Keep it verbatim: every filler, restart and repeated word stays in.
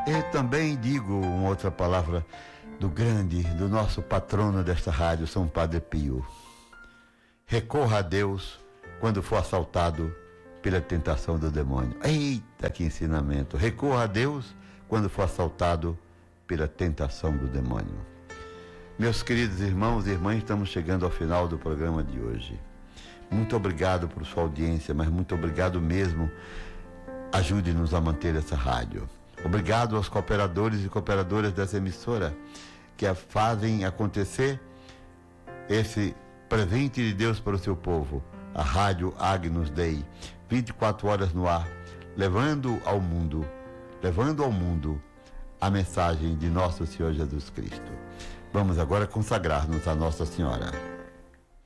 E também digo uma outra palavra do grande, do nosso patrono desta rádio, São Padre Pio. Recorra a Deus quando for assaltado pela tentação do demônio. Eita, que ensinamento! Recorra a Deus quando for assaltado pela tentação do demônio. Meus queridos irmãos e irmãs, estamos chegando ao final do programa de hoje. Muito obrigado por sua audiência, mas muito obrigado mesmo. Ajude-nos a manter essa rádio. Obrigado aos cooperadores e cooperadoras dessa emissora que fazem acontecer esse presente de Deus para o seu povo. A Rádio Agnus Dei, vinte e quatro horas no ar, levando ao mundo, levando ao mundo a mensagem de nosso Senhor Jesus Cristo. Vamos agora consagrar-nos a Nossa Senhora.